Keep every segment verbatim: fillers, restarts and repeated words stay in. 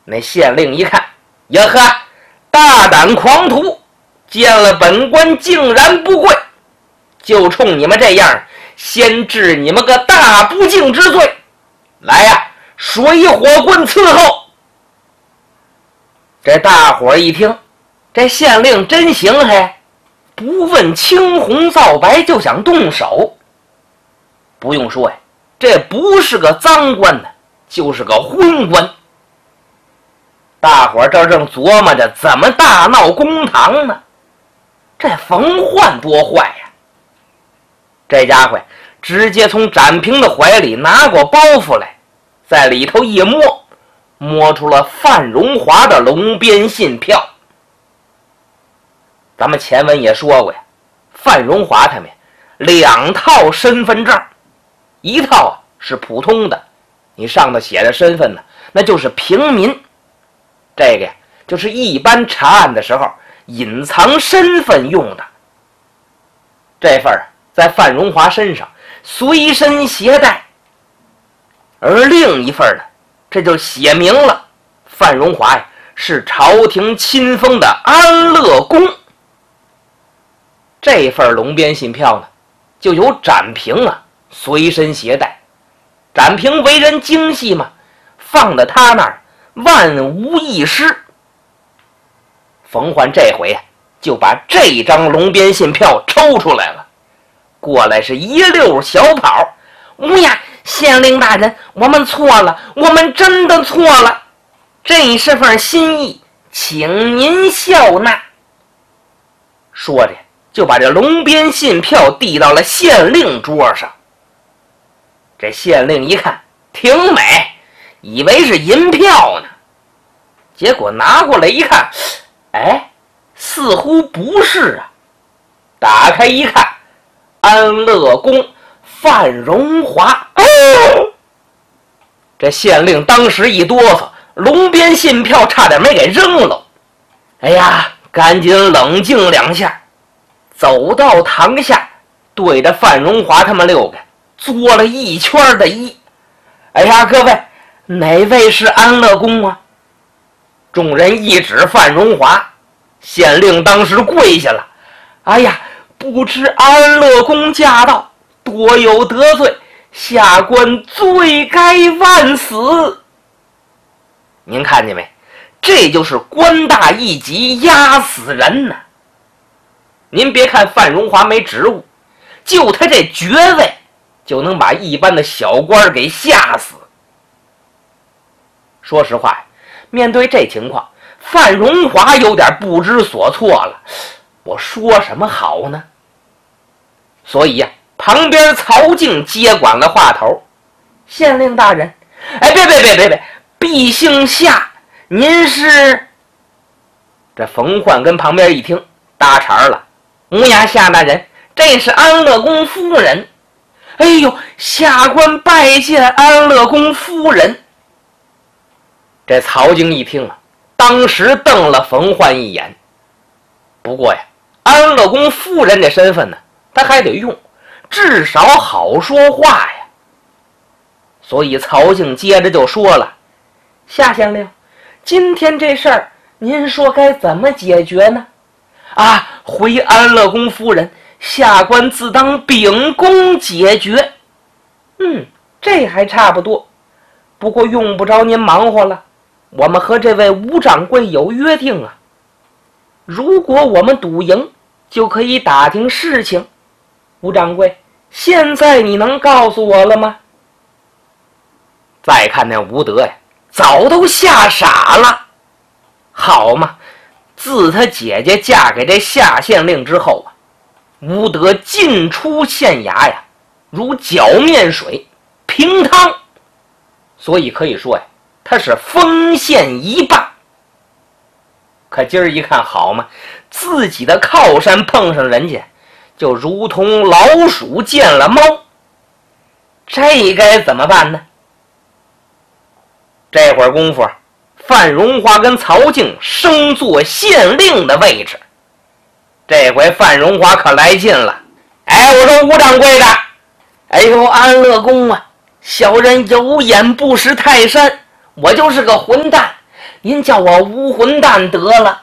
那县令一看，呀呵，大胆狂徒，见了本官竟然不跪，就冲你们这样，先治你们个大不敬之罪。来呀，水火棍伺候。这大伙一听，这县令真行嘿，不问青红皂白就想动手。不用说呀，这不是个赃官呢，就是个昏官。大伙这正琢磨着怎么大闹公堂呢，这冯焕多坏呀！这家伙直接从展平的怀里拿过包袱来，在里头一摸，摸出了范荣华的龙边信票。咱们前文也说过呀，范荣华他们两套身份证，一套是普通的，你上头写的身份呢，那就是平民。这个呀，就是一般查案的时候隐藏身份用的。这份在范荣华身上随身携带，而另一份呢，这就写明了范荣华呀是朝廷亲封的安乐公。这份龙边信票呢，就由展平啊随身携带。展平为人精细嘛，放在他那儿万无一失。冯焕这回啊，就把这张龙边信票抽出来了，过来是一溜小跑。哎呀，县令大人，我们错了，我们真的错了，这是份心意，请您笑纳。说着就把这龙边信票递到了县令桌上。这县令一看挺美，以为是银票呢，结果拿过来一看，哎，似乎不是啊。打开一看，安乐公范荣华。哦，这县令当时一哆嗦，龙边信票差点没给扔了。哎呀，赶紧冷静两下，走到堂下，对着范荣华他们六个做了一圈的揖。哎呀，各位，哪位是安乐公啊？众人一指范荣华，县令当时跪下了。哎呀，不知安乐公驾到，多有得罪，下官罪该万死。您看见没？这就是官大一级压死人呢。您别看范荣华没职务，就他这爵位就能把一般的小官给吓死。说实话，面对这情况，范荣华有点不知所措了，我说什么好呢？所以呀、啊，旁边曹静接管了话头。县令大人，哎，别别别别别，毕姓夏，您是？这冯焕跟旁边一听，搭茬了。哎呀，夏大人，这是安乐公夫人。哎呦，下官拜见安乐公夫人。这曹京一听啊，当时瞪了冯焕一眼。不过呀，安乐公夫人这身份呢，他还得用，至少好说话呀。所以曹静接着就说了：“夏县令，今天这事儿，您说该怎么解决呢？”啊，回安乐公夫人，下官自当秉公解决。嗯，这还差不多。不过用不着您忙活了，我们和这位吴掌柜有约定啊。如果我们赌赢，就可以打听事情。吴掌柜，现在你能告诉我了吗？再看那吴德呀，早都吓傻了。好嘛，自他姐姐嫁给这夏县令之后啊，吴德进出县衙呀，如搅面水，平汤。所以可以说呀，他是封县一霸。可今儿一看，好嘛，自己的靠山碰上人家，就如同老鼠见了猫。这该怎么办呢？这会儿功夫，范荣华跟曹静升做县令的位置。这回范荣华可来劲了。哎，我说吴掌柜的，哎呦，安乐公啊，小人有眼不识泰山，我就是个混蛋， 您叫我无混蛋得了。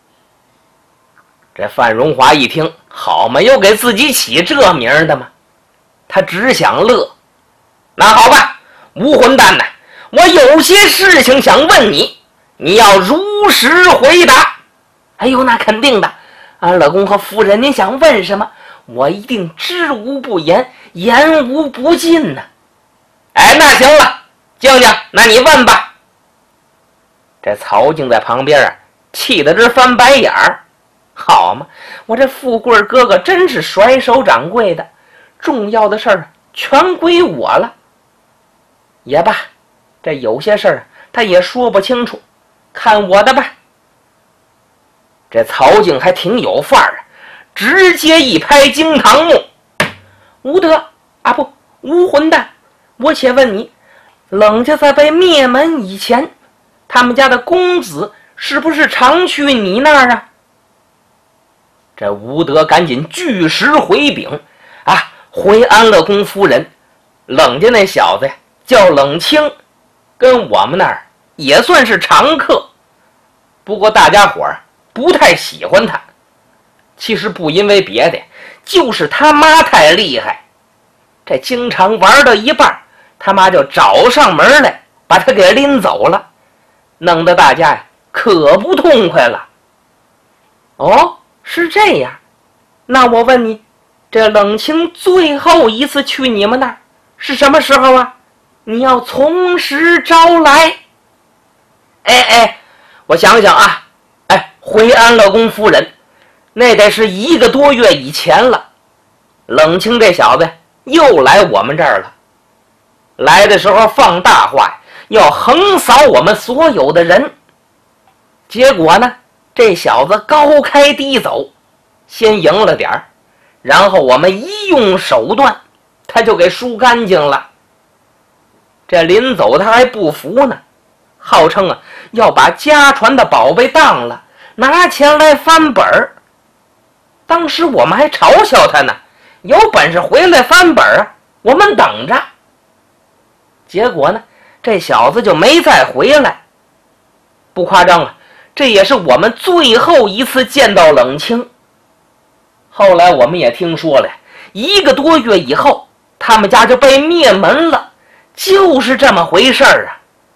这范荣华一听，好嘛，又给自己起这名的嘛，他只想乐。那好吧，无混蛋呐，我有些事情想问你，你要如实回答。哎呦，那肯定的，安乐公和夫人，您想问什么，我一定知无不言，言无不尽呢。哎，那行了，静静，那你问吧。这曹静在旁边啊，气得直翻白眼儿。好嘛，我这富贵哥哥真是甩手掌柜的，重要的事儿全归我了。也罢，这有些事儿他也说不清楚，看我的吧。这曹静还挺有范儿啊，直接一拍惊堂木：无德啊，不，无混蛋！我且问你，冷家在被灭门以前，他们家的公子是不是常去你那儿啊？这吴德赶紧据实回禀：啊，回安乐公夫人，冷家那小子呀叫冷清，跟我们那儿也算是常客，不过大家伙儿不太喜欢他。其实不因为别的，就是他妈太厉害，这经常玩到一半，他妈就找上门来把他给拎走了，弄得大家呀可不痛快了。哦，是这样，那我问你，这冷清最后一次去你们那儿是什么时候啊？你要从实招来。哎哎，我想想啊，哎，回安乐公夫人，那得是一个多月以前了。冷清这小子又来我们这儿了，来的时候放大话，要横扫我们所有的人。结果呢，这小子高开低走，先赢了点儿，然后我们一用手段，他就给输干净了。这临走他还不服呢，号称啊要把家传的宝贝当了，拿钱来翻本儿。当时我们还嘲笑他呢，有本事回来翻本啊，我们等着。结果呢，这小子就没再回来。不夸张啊，这也是我们最后一次见到冷清。后来我们也听说了，一个多月以后他们家就被灭门了，就是这么回事儿啊。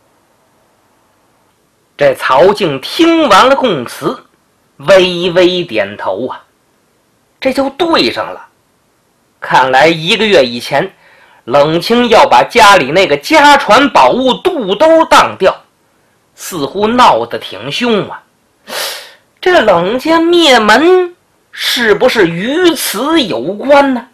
这曹静听完了供词，微微点头啊，这就对上了。看来一个月以前，冷清要把家里那个家传宝物肚兜当掉，似乎闹得挺凶啊。这冷家灭门是不是与此有关呢？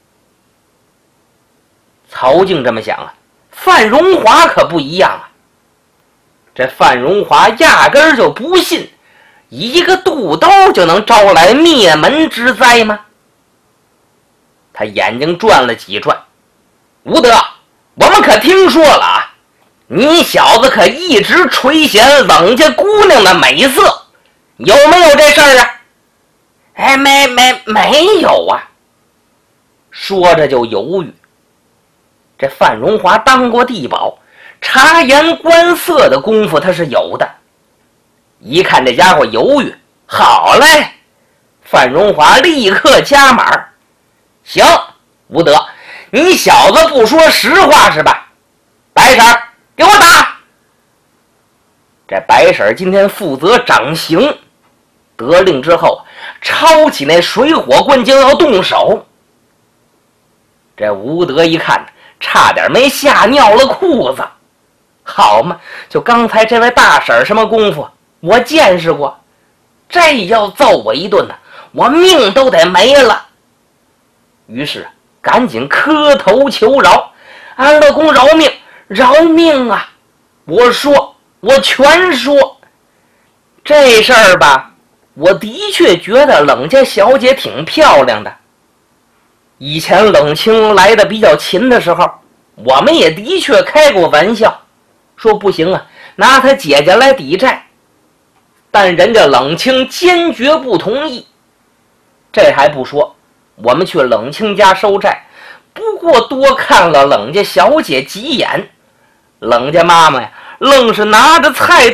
曹静这么想啊，范荣华可不一样啊。这范荣华压根儿就不信一个肚兜就能招来灭门之灾吗？他眼睛转了几转：吴德，我们可听说了啊，你小子可一直垂涎冷家姑娘的美色，有没有这事儿啊？哎，没没没有啊。说着就犹豫。这范荣华当过地保，察言观色的功夫他是有的。一看这家伙犹豫，好嘞，范荣华立刻加码：行，吴德，你小子不说实话是吧？白婶儿，给我打！这白婶儿今天负责掌刑，得令之后，抄起那水火棍就要动手。这吴德一看，差点没吓尿了裤子。好嘛，就刚才这位大婶什么功夫，我见识过，这要揍我一顿呢，我命都得没了。于是赶紧磕头求饶：安乐公饶命，饶命啊！我说，我全说。这事儿吧，我的确觉得冷家小姐挺漂亮的。以前冷清来的比较勤的时候，我们也的确开过玩笑，说不行啊，拿他姐姐来抵债。但人家冷清坚决不同意。这还不说，我们去冷清家收债，不过多看了冷家小姐几眼，冷家妈妈呀，愣是拿着菜